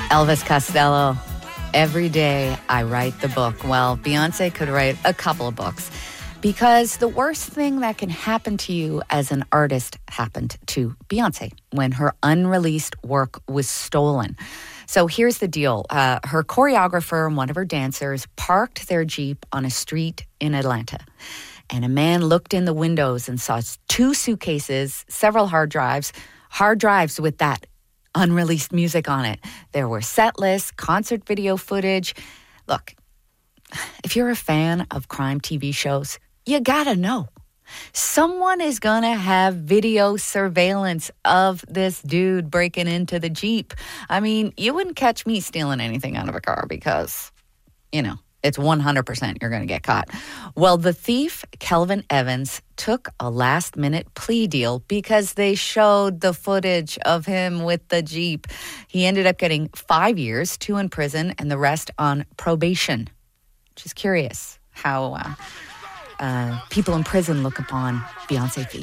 Elvis Costello. Every day I write the book. Well, Beyonce could write a couple of books because the worst thing that can happen to you as an artist happened to Beyonce when her unreleased work was stolen. So here's the deal. Her choreographer and one of her dancers parked their Jeep on a street in Atlanta. And a man looked in the windows and saw 2 suitcases, several hard drives with that unreleased music on it. There were set lists, concert video footage. Look, if you're a fan of crime TV shows, you gotta know. Someone is gonna have video surveillance of this dude breaking into the Jeep. I mean, you wouldn't catch me stealing anything out of a car because, it's 100% you're going to get caught. Well, the thief, Kelvin Evans, took a last-minute plea deal because they showed the footage of him with the Jeep. He ended up getting 5 years, 2 in prison, and the rest on probation. Which is curious how people in prison look upon Beyonce thieves.